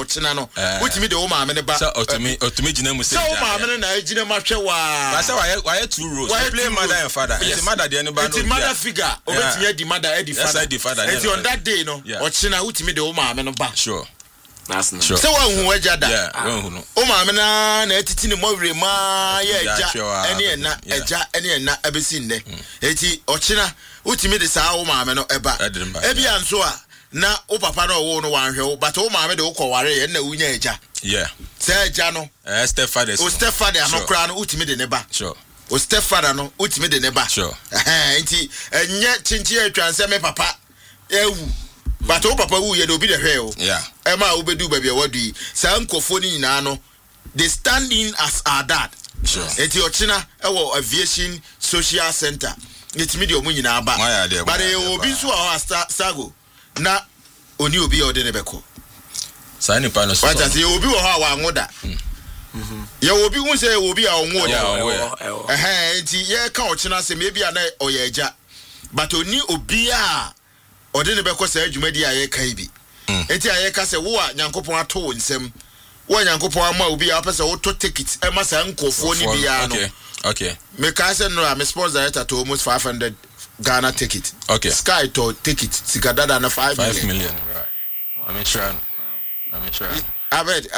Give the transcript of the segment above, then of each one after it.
ochina no utimi de wo maame ne ba so otumi gina mu say so maame ne na agina ma hwe wa ba say why two roles play mother and father it's mother de no ba no it's mother figure obetimi adi mother adi father and on that day no ochina utimi de wo maame no ba sure that's no so wa hu agada o maame na etiti ne mowre ma ya eja ene na abesi nne eti ochina utimi de saa wo maame no eba ebia nso a na o papa no wo no wanhwe wo but o maame de wo kware ye na wunya eja say eja no stepfather no kra no utimi de ne ba sure o stepfather no utimi de ne ba sure enti enye chinchi atwa nse me papa ewu but o papa wu ye de obi de hwe o e ma wo bedu ba bia wadu yi sa nkofo ni nyina no they stand in as our dad sure enti ochina e wo aviation social center etimi de omu nyina ba but e obi so a sago na oni obi ode ne beko sa ni pa no so wata se obi wo ha wa anwoda ye obi hu se obi a onwoda enti ye ka ochina se me bia na oya agya but oni obi a ode ne beko sa adwumadi a ye kai bi enti a ye ka se wo a nyankopon ato wo nsem wo nyankopon ama obi a pese wo to ticket e ma sa nkofo ni bia no okay me ka se no am sports director to almost 500 Ghana ticket. Okay. Sky to ticket. Sikadada na 5 million. Right. I'm sure. I bet.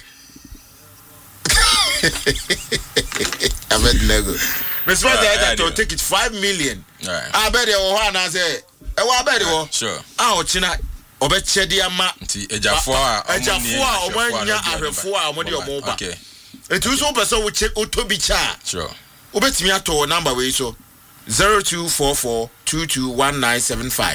Nego. Miss President to ticket 5 million. Right. I bet you one I say. I bet you. Sure. China. Obechedi ama. Ejafo omanya ahwefo a omode omoba. Okay. Etu so person wo otobi cha. Sure. Obetimi ato number we so 0244221975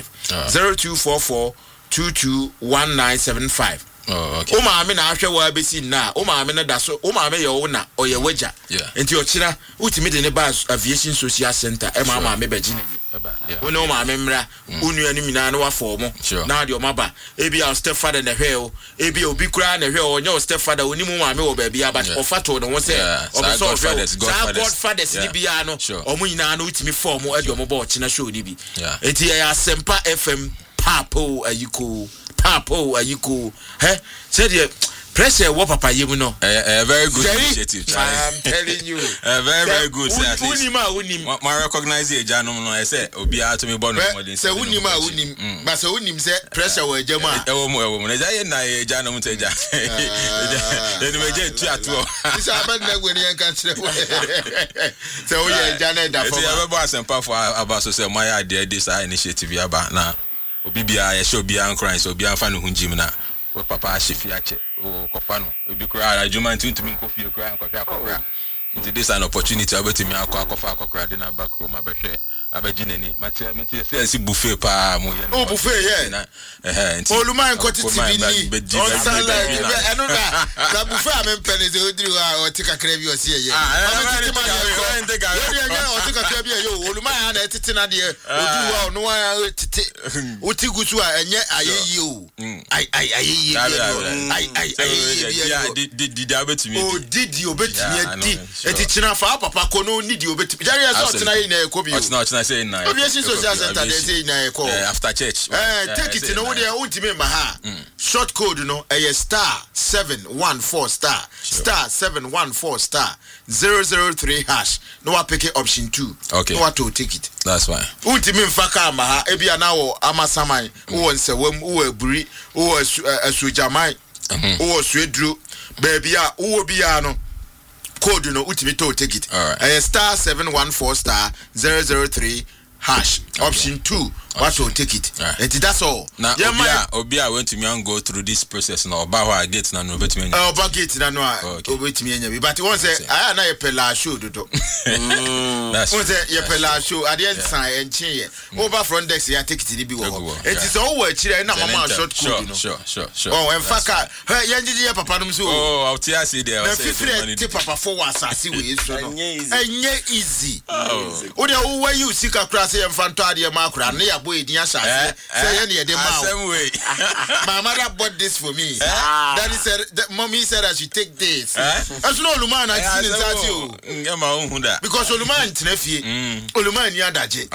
0244221975 Oh, okay. O maame na ahwe wa besi na o maame na da so o maame ye wo na o ye waja enti ochira utimi de ne ba aviation social center e ma maame beji wo no maame mra unu anu mina na wa form na de o maba e bia stepfather na hwe o e bia obi kura na hwe o nya o stepfather oni mu maame wo ba bia but o fato no wo se o be so godfathers ni bia no o mu nyina na utimi form e de o mo ba o china show ni bi enti ya Asempa FM papo ayiko said the pressure what papa yemu no a very good initiative I'm telling you very good say unim ma recognize the janom no I say obi a to me born modern say unim but say unim say pressure we jama ewo mo na jaye na janom te ja then we je tu ato this abad na gwe ni enka kire say we ye jana da for say we bo Asempa for about so say my idea this initiative yaba na obi bia ye show bia nkran so bia fa no hunjim na we papa ahyefi ache o kofa no obi kura adwuma ntumi nkofie kura nkofia into this an opportunity abetimi akofa akokra de na back room abehwe abagineni mate say si buffet pa mo ye no buffet ye na oluman ko titi bi ni on salad eno na buffet amempene ze odiri wa otika kra bi osi ye otika kra bi ye oluman na titi na de odu wa no wa titi otigusu a enye ayeyi o ayeyi did abetimi o did obetimi di eti china fa papa ko no need obetimi jare so tena yi na ekobi o tena say na obviously social center dey say na eko after church take it no we dey ultimate ma ha short code no star 714 star 714 003 hash no wa pick option 2 no wa to take it that's why ultimate mfaka ma ha e bia na wo amasaman wo nsewam wo aburi wo asujaman wo suedru baby a wo bia no code no ultimate to take it star 714 star 003 hash option 2 what will take it and that's all now obia went to me and go through this process now oba gate na no betimi oba gate na no obetimi anya but once I na pela show do that's once ye pela show at the end sign enche over front desk ya take it bi wo it is all we chire na mama short code no sure oh en faka ye njiji papa no so oh out here see there na fifre ti papa for asase we so no enye easy o de wo you sika kra say emfanto ade ma kra na ya boy din asase say ye na de ma same way my mother bought this for me daddy said that mommy said I should take this as no oluman na tin insati o ngema ohun da because oluman tinafie oluman ni adaje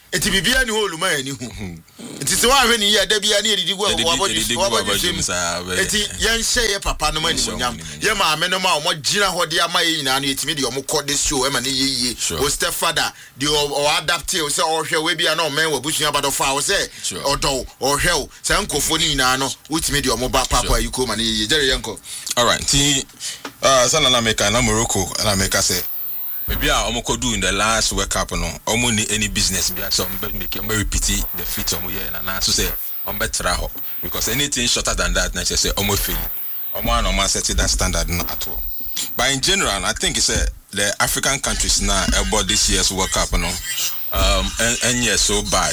eti bibia ni holu ma ani hu eti se wa hwe ni ya da bia ni edidi gu abodi eti yen hye ye papa no mani munyam ye ma me no ma o gira hode ama ye nyina no etimi de o mo kode show e ma ne ye o stepfather de o adapt o se o hwe we bia na o men wa busua bado fa o se odo o hwe o se nkofo ni nyina no utimi de o mo ba papa ayiko ma ne ye jere yenko. All right, sana na meka na Morocco na meka say maybe do in the last World Cup no need any business be so make repeat the feat here na so say better because anything shorter than that na say fail no set that standard no at all. But in general I think it's the African countries now about this year's World Cup no and yes so bad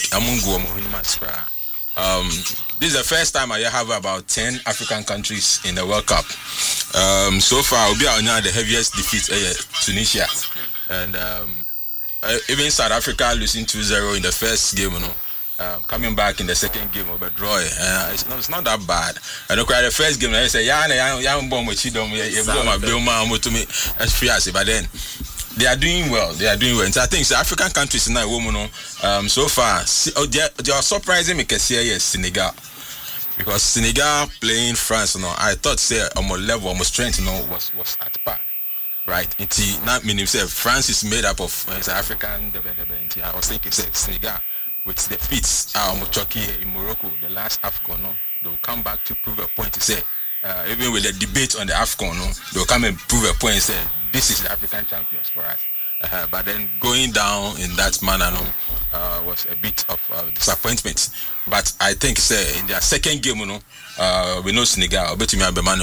this is the first time I have about 10 African countries in the World Cup. So far, we are now the heaviest defeat Tunisia, and even South Africa losing 2-0 in the first game. Coming back in the second game of a draw. It's not that bad. I don't cry the first game. I say, but then they are doing well. And so I think the African countries now, so far, they are surprising me because here is Senegal. Because Senegal playing France, I thought say on level, on strength, was at par. Right? It's not meaning say France is made up of African. I was thinking say Senegal with the feats Turkey in Morocco, the last AFCON, they will come back to prove a point to say even with the debate on the AFCON, they will come and prove a point and say this is the African champions for us. But then going down in that manner was a bit of disappointment. But I think say in their second game, we know Senegal, but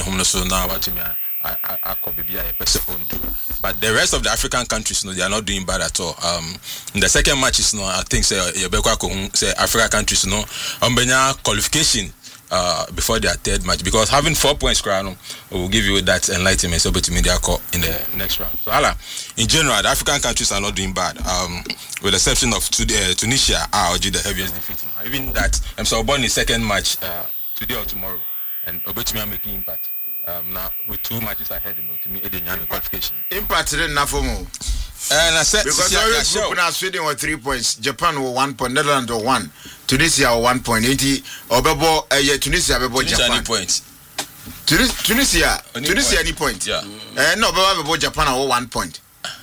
but the rest of the African countries, they are not doing bad at all. In the second match, I think say African countries, qualification before their third match, because having 4 points will give you that enlightenment so to media in the next round. So in general, the African countries are not doing bad, with the exception of Tunisia are the heaviest defeat. Even that so born in second match today or tomorrow, and Obetumi making impact. Now with 2 matches ahead, to me, the qualification. Impact didn't enough for more. And I said because group now Sweden with 3 points, Japan with 1 point, Netherlands with 1, Tunisia with 1 point, Obebo Tunisia bebo Japan points. Tunisia any point. Yeah. No, bebo Japan with 1 point.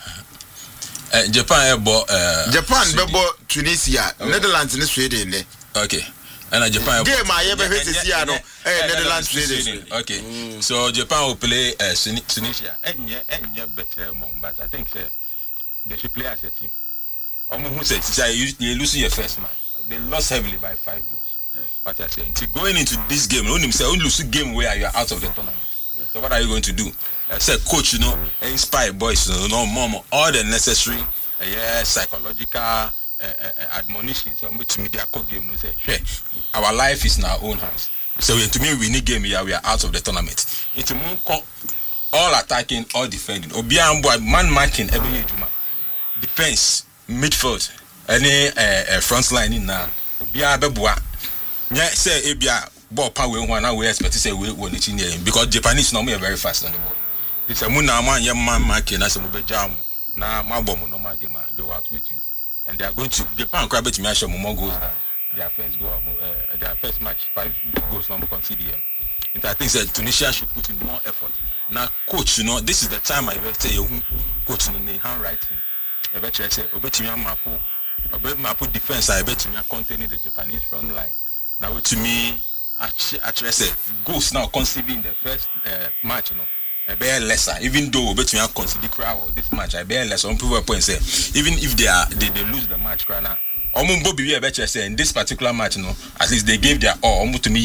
Japan bebo Tunisia, Netherlands and Sweden. Okay. And Japan game Netherlands Sweden. Okay. So Japan will play Tunisia. And better, but I think they should play as a team. Who said you're losing your first match. They lost heavily by 5 goals. Yes. What I say. Until going into this game, only lose a game where you are out of the tournament. Yes. So what are you going to do? I said, coach, inspire boys, more all the necessary psychological admonition. So to me, their core game. Say, hey, our life is in our own hands. So to me, we need game here. We are out of the tournament. It's all attacking, all defending. Obiambo man marking every defense, midfield, any front line in now. Obiabeboa. Yeah, say Ebia ball power one. We expect to say we won it in here because Japanese normally are very fast on the ball. It's a muna man young man marking as a mubejamu. Now my bomb no my game. They will outwit you. And they are going to Japan grab it to me more goals than their first goal, their first match, 5 goals number conceded. And I think that Tunisia should put in more effort. Now, coach, this is the time I will say, coach, in the handwriting. I bet you say, Mapu defense, I bet you containing the Japanese front line. Now, to me, actually, say, goals now conceding the first match, I bear lesser, even though bet me consider crowd this match, I bear less on people point say, even if they lose the match, now. Be better say in this particular match, at least they gave their all to me.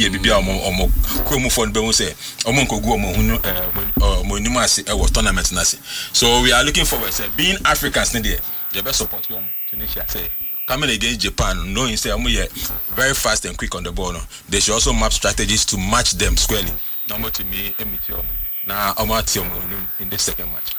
Tournament. So we are looking forward. Say being Africans, they best support Tunisia. Say coming against Japan, knowing say very fast and quick on the ball. They should also map strategies to match them squarely. Number to me, now in this second match.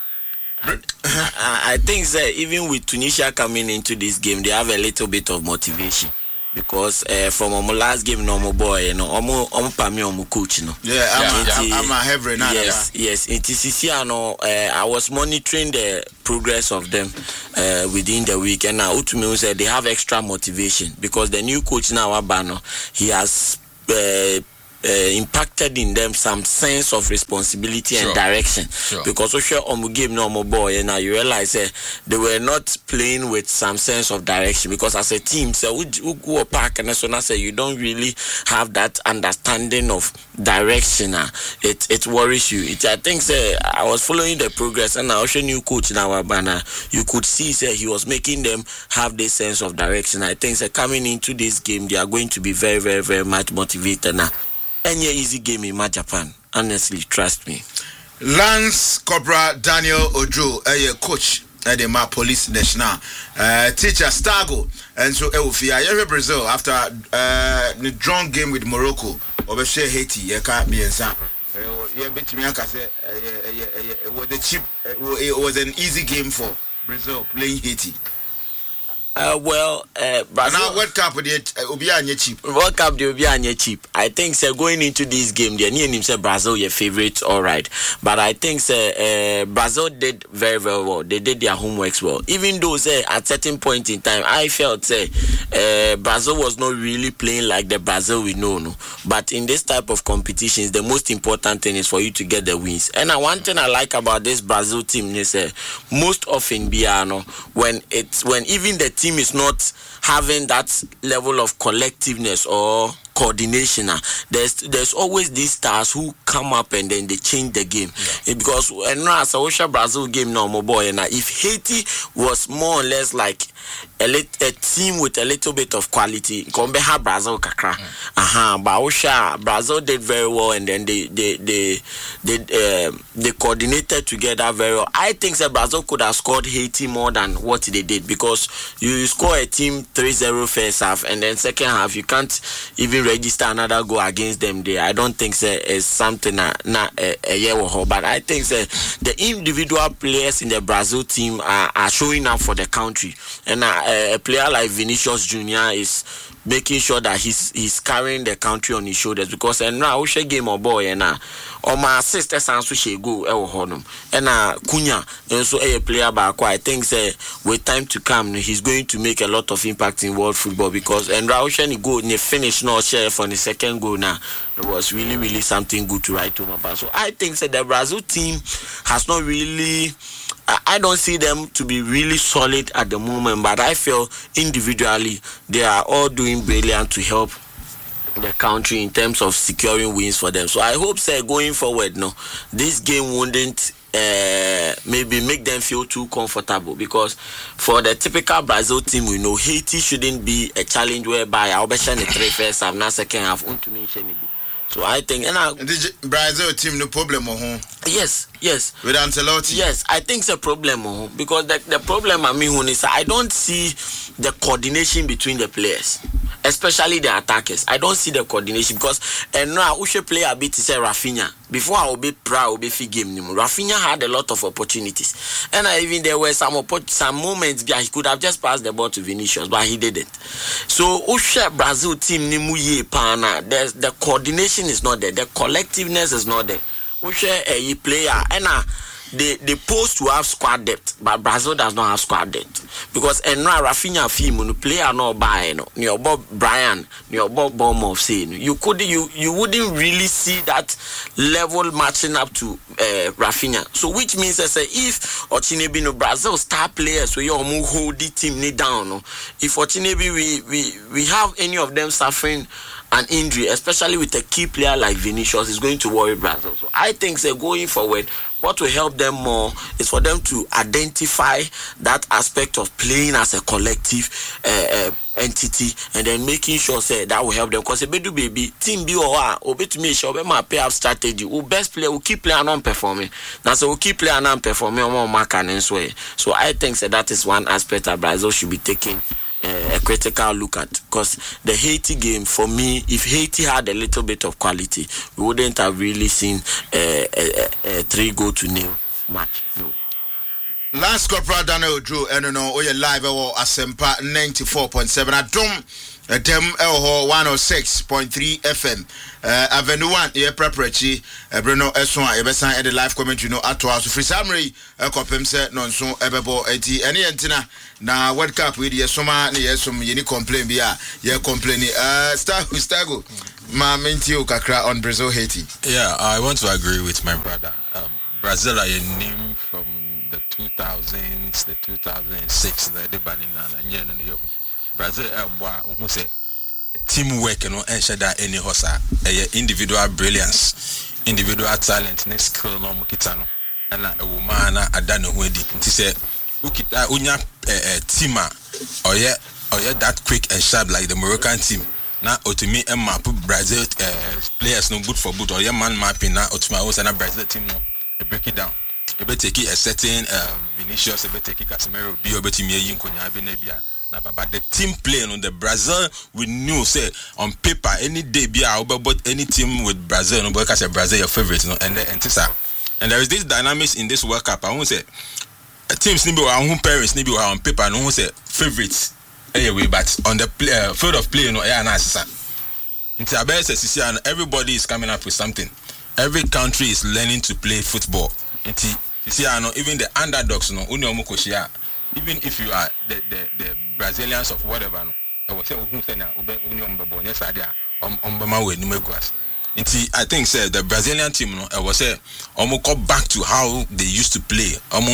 I think that even with Tunisia coming into this game, they have a little bit of motivation because from our last game no more boy, you know, omo coach, no. I'm a heavy now. Yes. It is no. I was monitoring the progress of them within the week, and now Utumi said they have extra motivation because the new coach now Abano, he has impacted in them some sense of responsibility and direction. Because we game no more boy, and now you realize they were not playing with some sense of direction, because as a team, so we go park and so now say you don't really have that understanding of direction. It worries you. I think I was following the progress, and now new coach now Abana, you could see he was making them have this sense of direction. I think coming into this game they are going to be very, very, very much motivated now. Any easy game in my Japan, honestly, trust me. Lance Corporal Daniel Ojo, coach at the Police National, teacher Stago, and so Eufia, Brazil after the drawn game with Morocco, over Haiti, you can't be a it was an easy game for Brazil playing Haiti. Brazil, now World Cup will be cheap. World Cup they will be cheap. I think going into this game, the near him said Brazil your favorite, all right. But I think Brazil did very, very well. They did their homeworks well. Even though at certain point in time, I felt Brazil was not really playing like the Brazil we know. No? But in this type of competitions, the most important thing is for you to get the wins. And one thing I like about this Brazil team is most often when even the team is not having that level of collectiveness or coordination, there's always these stars who come up and then they change the game. Because as a Brazil game now, my boy, and if Haiti was more or less like a team with a little bit of quality, Brazil kakra. But Brazil did very well, and then they coordinated together very well. I think that Brazil could have scored Haiti more than what they did, because you score a team 3-0 first half, and then second half you can't even register another goal against them there. I don't think it's something a year or but I think the individual players in the Brazil team are showing up for the country, and a player like Vinicius Junior is making sure that he's carrying the country on his shoulders, because now we game or boy and my sisters and so go honum and Cunha and so a player back. I think with time to come he's going to make a lot of impact in world football, because and Raushan go near finish no share for the second goal now. It was really, really something good to write home about. So I think the Brazil team has not really, I don't see them to be really solid at the moment, but I feel individually they are all doing brilliant to help the country in terms of securing wins for them. So I hope going forward, this game wouldn't maybe make them feel too comfortable, because for the typical Brazil team, we know Haiti shouldn't be a challenge whereby I'll be the 3 first half, now second half. So I think the Brazil team no problem Yes. With Ancelotti. Yes, I think it's a problem because the problem is I don't see the coordination between the players, especially the attackers. I don't see the coordination, because now we should play a bit say Rafinha. Before I will be proud, will be free game. Rafinha had a lot of opportunities, and even there were some moments where he could have just passed the ball to Vinicius, but he didn't. So Usha Brazil team the coordination is not there, the collectiveness is not there. Usha a player and they supposed to have squad depth, but Brazil does not have squad depth, because now Rafinha film player no buy no Bob Brian no Bob Bournemouth say you wouldn't really see that level matching up to Rafinha. So which means if Ochinebi no Brazil star players so you hold the team down, if Ochinebi we have any of them suffering an injury, especially with a key player like Vinicius, is going to worry Brazil. So I think going forward, what will help them more is for them to identify that aspect of playing as a collective entity, and then making sure that will help them. Because baby team B or to me show my pay up strategy. Who best player will keep playing non performing. Now so we'll keep playing non performing more mark and so. So I think that is one aspect that Brazil should be taking a critical look at, because the Haiti game, for me, if Haiti had a little bit of quality, we wouldn't have really seen a 3-0 match. No. Last Corporal Daniel Drew, and you live or Asempa 94.7. Adom Etem Elho 106.3 FM. Avenue 1 ye preparatory Bruno Eswa Ebesan and the live commentary no at us free summary Kopemse nonso ebebo eti any antenna na World Cup with ye soma ne yesum ye ni complain bia ye complaining Stago ma mentio kakra on Brazil Haiti. Yeah, I want to agree with my brother. Brazil are a name from the 2000s, the 2006 the banana and Brazil who say teamwork and shada any hosa individual brilliance, individual talent, next skill no mukitano and a woman adano wedi. Nti say ukita unya teamer or that quick and sharp like the Moroccan team. Now ultimately map Brazil players no good for boot or man mapping now ultimately na Brazil team no break it down. You better take a certain Vinicius, you better take Casemiro, be able to me Yinkonya Benebia. But the team playing on the Brazil, we knew say on paper any day be but any team with Brazil, no because Brazil your favorite, no, and there is this dynamics in this World Cup. I won't say teams maybe our own parents maybe on paper, no one say favorites anyway, but on the field of play, no, yeah, nice. Everybody is coming up with something. Every country is learning to play football. Even the underdogs, no, even if you are the Brazilians of whatever, no, I will say I think say the Brazilian team, no, I will say go back to how they used to play.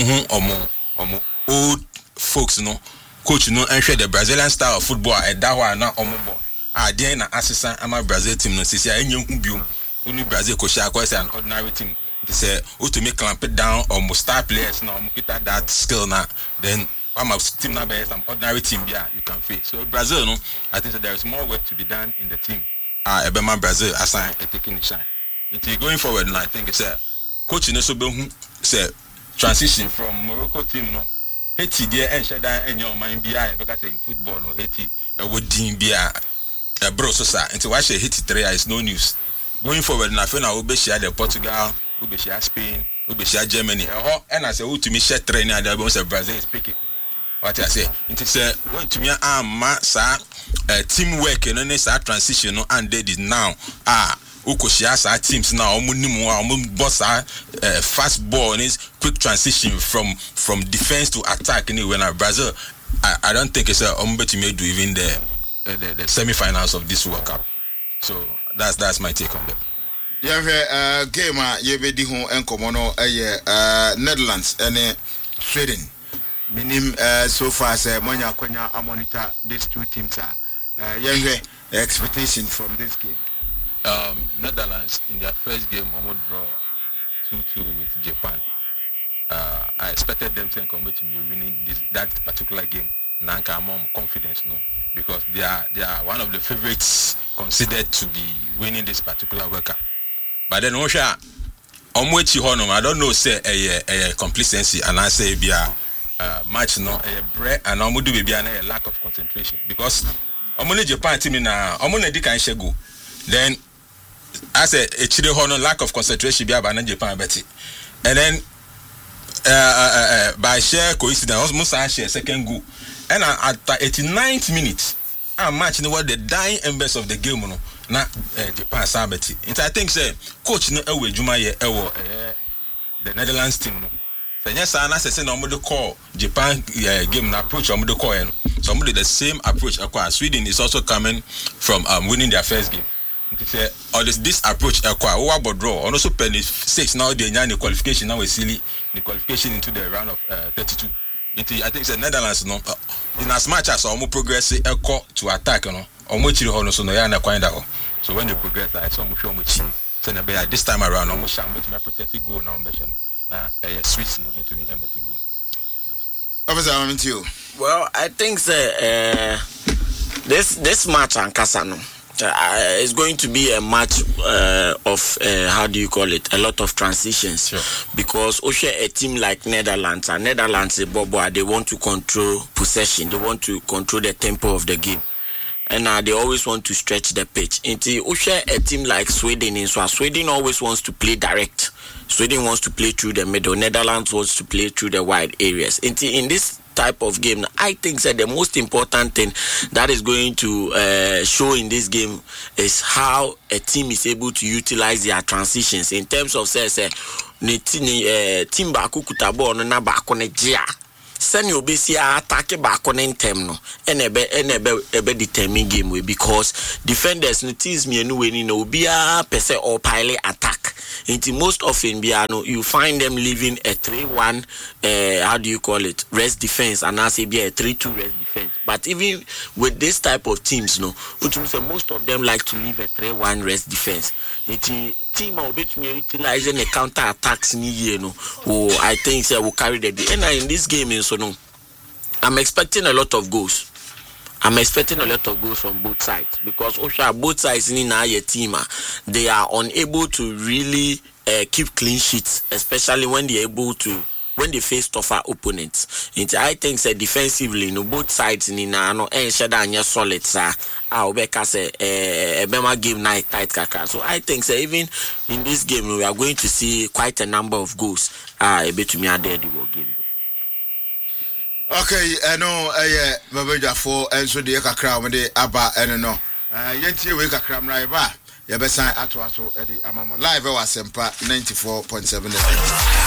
Old folks, no, coach, no, and share the Brazilian style of football. That one now, there na assistant, I'm a Brazil team, no, see, I only Brazil coach, I say an ordinary team. They say, to make clamp it down or star players now, get that skill now, then I'm a team now, some ordinary team, yeah, you can face. So Brazil, no, I think that there is more work to be done in the team. Ebema Brazil assign taking the shine. Until going forward, and I think it's a coach in the say transition from Morocco team, no, Haiti there and Shada and your mind be because in football, no Haiti, would deem be a bro so until I say Haiti 3 is no news. Going forward, and I feel now we share the Portugal. We share Spain, we share Germany. And I say, to me, share training. There was a Brazil speaking. What I say, it is when to me, teamwork and then start transition and they did now. Uko share our teams now. Boss fast ball and it's quick transition from defense to attack. Anyway, now Brazil, I don't think it's a to me do even the semi-finals of this World Cup. So that's my take on that. Yeah, game yebedi ho enkomo no Netherlands and Sweden. Minim so far say manya kwanya monitor these two teams are. Expectation from this game. Netherlands in their first game almost draw 2-2 with Japan. I expected them to come to me winning that particular game. Nanka I'm confidence no because they are one of the favorites considered to be winning this particular World Cup. But then Osha I don't know say a complacency and I say be a match no a break and do be a lack of concentration because Japan team na di kan shego then I say a chile hono lack of concentration be about Japan betty and then by share coincidence almost share second goal and at 89th minute a match no what the dying embers of the game no na Japan sabati. I think say coach no ewe juma ye ewo the Netherlands team no. So yes na say no mo call Japan game na approach mo do call no. So mo the same approach akwa. Sweden is also coming from winning their first game. Say or this approach akwa we about draw and also penny 6 now they nya the qualification now we silly the qualification into the round of 32. I think the Netherlands no in as much as almost progress to attack no almost so no ya na kwanda. So when they progress, I saw much so this time around almost my protected goal now mention Swiss no into me empty goal. Officer, I'm to you. Well, I think this match and Casano is going to be a match of how do you call it? A lot of transitions. Sure. Because a team like Netherlands and Netherlands they want to control possession. They want to control the tempo of the game. and they always want to stretch the pitch. Until a team like Sweden, in Sweden always wants to play direct. Sweden wants to play through the middle. Netherlands wants to play through the wide areas. Until in this type of game, I think that the most important thing that is going to show in this game is how a team is able to utilize their transitions in terms of team baako kuta ball no na baako ne gia send you be see attack baako ne ntem no ebe determine game way because defenders no teams me no we ni no bia pese or pile attack. Into most often you find them leaving a 3-1 how do you call it, rest defense, and I say be a 3-2 rest defense. But even with this type of teams, most of them like to leave a 3-1 rest defense. Team will be utilizing the counter attacks I think will carry the day. And in this game, I'm expecting a lot of goals. I'm expecting a lot of goals from both sides because both sides in our team, they are unable to really keep clean sheets, especially when they're able to, when they face tougher opponents. I think that defensively, both sides in solid game night tight kaka. So I think that even in this game we are going to see quite a number of goals. Between the game. Okay, Babeja for and so the kakra with the Abba and no. Yet you wake a cram right back. Yabesan Atwaso Eddie Amamo live or Sempa 94.7.